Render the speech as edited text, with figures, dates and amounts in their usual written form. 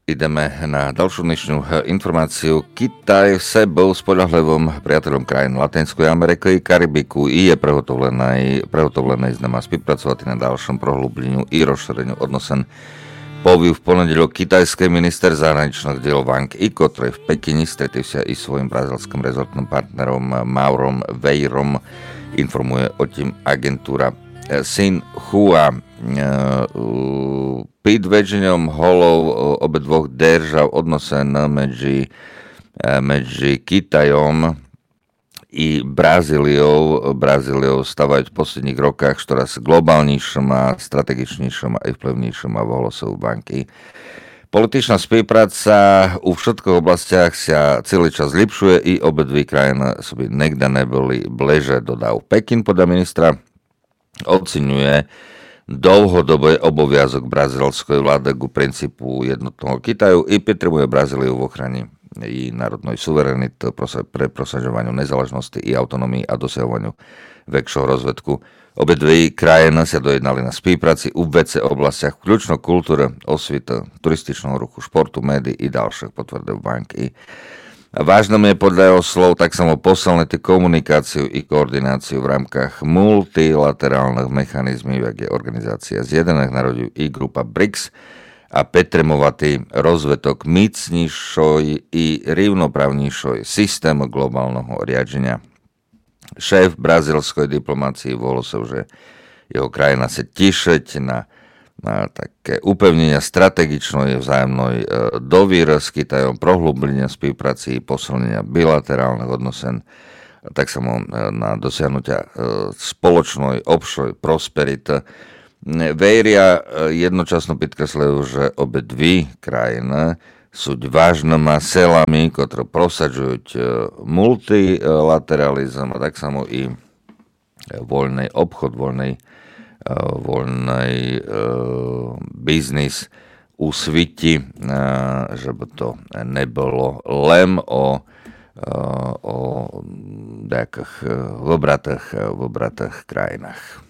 Ideme na ďalšiu dnešnú informáciu. Kitaj se bol spoľahlivým priateľom krajín Latinskej Ameriky i Karibiku i je prehotovlený s nama spolupracovať na ďalšom prohlúbleniu i rozšíreniu odnosen. Povil v ponedeľok kitajský minister zahraničných diel Wang Yi, ktorý v Pekine stretol sa i svojim brazilským rezortným partnerom Maurom Veirom, informuje o tým agentúra Xinhua. Pід веденням голов обидвох держав odnosen medzi Kitajom i Brazíliou stavajú v posledných rokách čoraz globálnejším a strategičnejším a vplyvnejším a Volosov banky. Političná spolupráca u všetkých oblastiach sa celý čas zlepšuje i obidve krajiny sobie nikdy neboli bliže, dodal Pekin podľa ministra. Oceňuje dlhodobý oboviazok brazilskej vlády ku princípu jednotného Kitaju i підтримує Brazíliu v ochrane jej národnej suverenity pre prosažovaniu nezáležnosti i autonómii a dosahovaniu väčšieho rozvedku. Obidve krajiny sa dojednali na spolupráci u vece oblastiach vključno kultúry, osvity, turističného ruchu, športu, médií i ďalších, potvrdil banky. Vážnym je podľa jeho slov tak samo posilniť komunikáciu i koordináciu v rámkach multilaterálnych mechanizmov, jak je Organizácia Zjednotených národov i grupa BRICS a підтримувати розвиток міцнішої і рівноправнішої системи глобального riadenia. Šéf brazilskej diplomácie volal, že jeho krajina sa tešiť na také upevnenia strategičnej vzájomnej dôvery s Kitajom, prohlúblenia spolupráci, posilnenia bilaterálnych odnosen, tak samo na dosiahnutia spoločnej obšoj prosperity. Vejria jednočasno podkresľujú, že obe dve krajiny sú vážnymi silami, ktoré prosadzujú multilateralizm a tak samo i voľný obchod, voľný biznis u sviti, že by to nebolo len o nejakých vobratých krajinách.